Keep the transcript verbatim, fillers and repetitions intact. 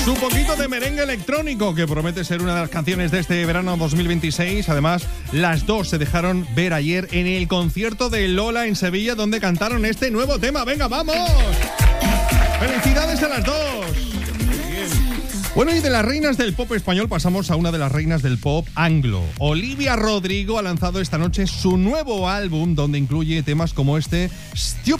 Su poquito de merengue electrónico, que promete ser una de las canciones de este verano dos mil veintiséis. Además, las dos se dejaron ver ayer en el concierto de Lola en Sevilla, donde cantaron este nuevo tema. ¡Venga, vamos! ¡Felicidades a las dos! Bueno, y de las reinas del pop español pasamos a una de las reinas del pop anglo. Olivia Rodrigo ha lanzado esta noche su nuevo álbum, donde incluye temas como este Stupid.